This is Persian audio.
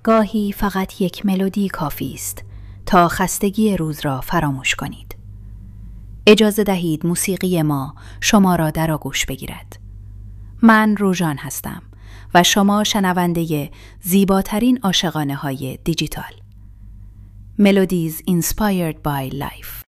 گاهی فقط یک ملودی کافی است تا خستگی روز را فراموش کنید. اجازه دهید موسیقی ما شما را در آغوش بگیرد. من روژان هستم و شما شنونده زیباترین عاشقانه‌های دیجیتال. Melodies inspired by life.